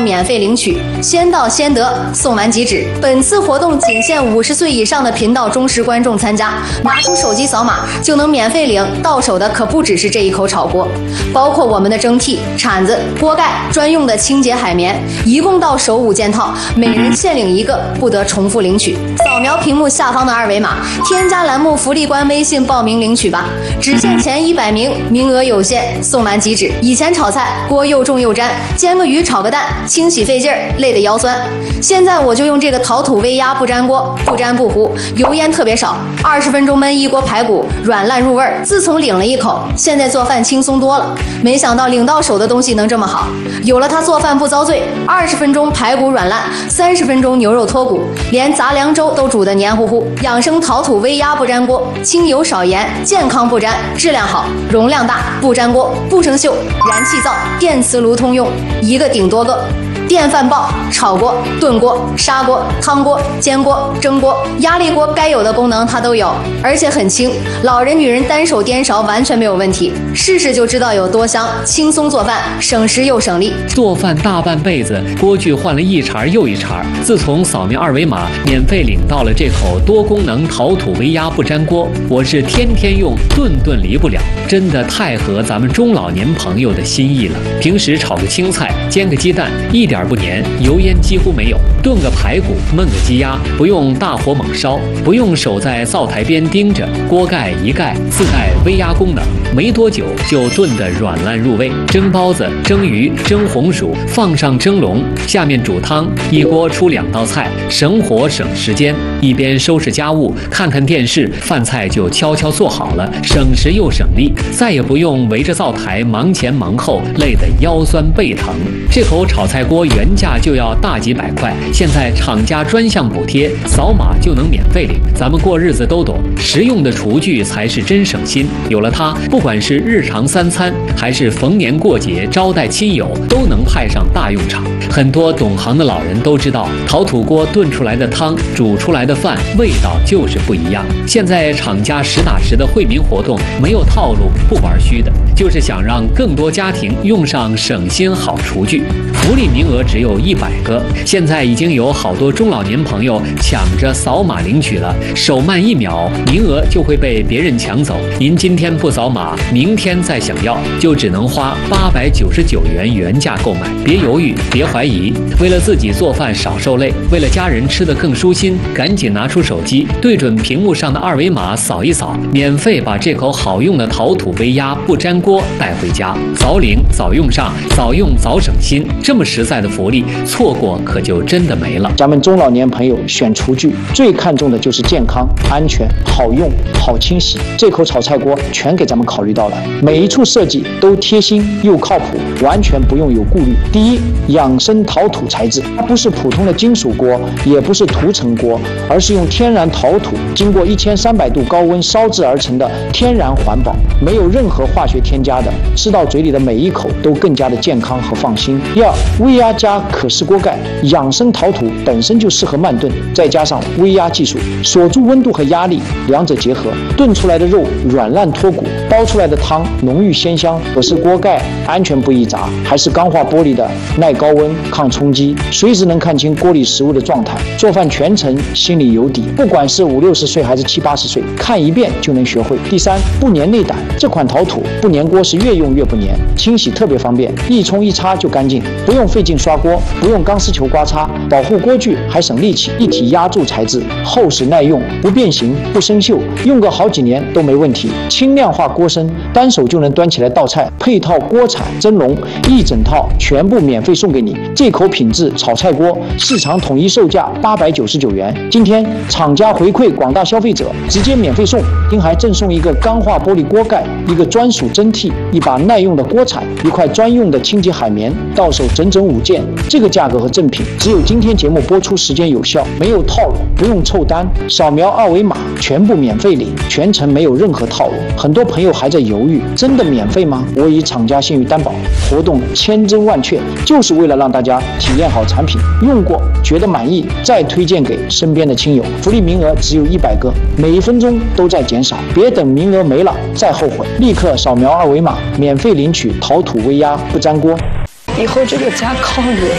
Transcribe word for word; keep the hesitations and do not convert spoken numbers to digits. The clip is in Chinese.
免费领取，先到先得，送完即止。本次活动仅限五十岁以上的频道忠实观众参加，拿出手机扫码就能免费领，到手的可不只是这一口炒锅，包括我们的蒸屉、铲子、锅盖、专用的清洁海绵，一共到手五件套，每人限领一个，不得重复领取。扫描屏幕下方的二维码，添加栏目福利官微信报名领取吧，只限前一百名，名额有限，送完即止。以前炒菜锅又重又粘，煎个鱼炒个蛋，清洗费劲儿，累得腰酸。现在我就用这个陶土微压不粘锅，不粘不糊，油烟特别少，二十分钟焖一锅排骨，软烂入味儿。自从领了一口，现在做饭轻松多了。没想到领到手的东西能这么好，有了它做饭不遭罪，二十分钟排骨软烂，三十分钟牛肉脱骨，连杂粮粥都煮得黏糊糊。养生陶土微压不粘锅，清油少盐，健康不粘，质量好，容量大，不粘锅，不生锈，燃气灶、电磁炉通用，一个顶多个。电饭煲、炒锅、炖锅、砂锅、汤锅、煎锅、蒸锅、压力锅，该有的功能它都有，而且很轻，老人女人单手颠勺完全没有问题，试试就知道有多香，轻松做饭，省时又省力。 做饭大半辈子，锅具换了一茬又一茬，自从扫描二维码免费领到了这口多功能陶土微压不粘锅，我是天天用，顿顿离不了，真的太合咱们中老年朋友的心意了。平时炒个青菜，煎个鸡蛋，一点不粘，油烟几乎没有。炖个排骨，焖个鸡鸭，不用大火猛烧，不用守在灶台边盯着，锅盖一盖，自带微压功能，没多久就炖得软烂入味。蒸包子、蒸鱼、蒸红薯，放上蒸笼，下面煮汤，一锅出两道菜，省火省时间。一边收拾家务，看看电视，饭菜就悄悄做好了，省时又省力，再也不用围着灶台忙前忙后，累得腰酸背疼。这口炒菜锅原价就要大几百块，现在厂家专项补贴，扫码就能免费领。咱们过日子都懂，实用的厨具才是真省心。有了它，不管是日常三餐，还是逢年过节招待亲友，都能派上大用场。很多懂行的老人都知道，陶土锅炖出来的汤，煮出来的饭，味道就是不一样。现在厂家实打实的惠民活动，没有套路，不玩虚的，就是想让更多家庭用上省心好厨具。福利名额只有一百个，现在已经有好多中老年朋友抢着扫码领取了，手慢一秒，名额就会被别人抢走。您今天不扫码，明天再想要，就只能花八百九十九元原价购买。别犹豫，别怀疑，为了自己做饭少受累，为了家人吃得更舒心，赶紧拿出手机，对准屏幕上的二维码扫一扫，免费把这口好用的陶土微压不粘锅带回家。早领早用上，早用早省心，这么实在的福利，错过可就真的没了。 咱们中老年朋友选厨具最看重的就是健康、安全、好用、好清洗，这口炒菜锅全给咱们考虑到了，每一处设计都贴心又靠谱，完全不用有顾虑。第一，养生陶土材质，它不是普通的金属锅，也不是涂层锅，而是用天然陶土经过一千三百度高温烧制而成的天然环保，没有任何化学添加的，吃到嘴里的每一口都更加的健康和放心。第二，微压加可视锅盖，养生陶土本身就适合慢炖，再加上微压技术锁住温度和压力，两者结合，炖出来的肉软烂脱骨，煲出来的汤浓郁鲜香。可视锅盖安全不易砸，还是钢化玻璃的，耐高温抗冲击，随时能看清锅里食物的状态，做饭全程心里有底。不管是五六十岁还是七八十岁，看一遍就能学会。第三，不粘内胆，这款陶土不粘锅是越用越不粘，清洗特别方便，一冲一擦就干净，不用费劲刷锅，不用钢丝球刮擦，保护锅具还省力气。一体压铸材质，厚实耐用，不变形不生锈，用个好几年都没问题。轻量化锅身，单手就能端起来倒菜，配套锅铲、蒸笼，一整套全部免费送给你。这口品质炒菜锅，市场统一售价八百九十九元，今天厂家回馈广大消费者，直接免费送，并还赠送一个钢化玻璃锅盖，一个专属蒸屉，一把耐用的锅铲，一块专用的清洁海绵，到手整整五件。这个价格和赠品只有今天节目播出时间有效，没有套路，不用凑单，扫描二维码全部免费领，全程没有任何套路。很多朋友还在犹豫，真的免费吗？我以厂家信誉担保，活动千真万确，就是为了让大家体验好产品，用过觉得满意，再推荐给身边的亲友。福利名额只有一百个，每一分钟都在减少，别等名额没了再后悔，立刻扫描二维码免费领取陶土微压不粘锅。 以后这个家靠你。